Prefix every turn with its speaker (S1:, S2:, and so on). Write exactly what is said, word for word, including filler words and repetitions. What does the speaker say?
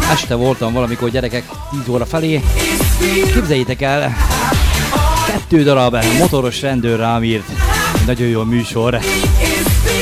S1: Este voltam valamikor, gyerekek, tíz óra felé. Képzeljétek el, kettő darab motoros rendőr rám írt. Nagyon jó műsor.